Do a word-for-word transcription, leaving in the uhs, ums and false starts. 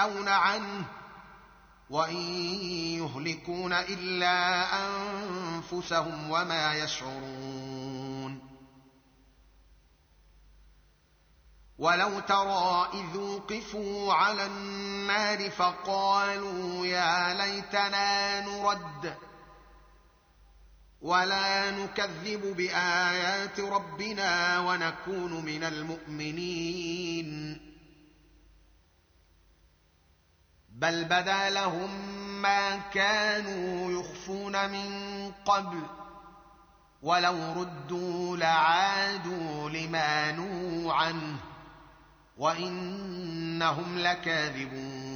ينأون عنه وإن يهلكون إلا أنفسهم وما يشعرون. ولو ترى إذ وقفوا على النار فقالوا يا ليتنا نرد ولا نكذب بآيات ربنا ونكون من المؤمنين، بل بدا لهم ما كانوا يخفون من قبل ولو ردوا لعادوا لما نهوا عنه وإنهم لكاذبون.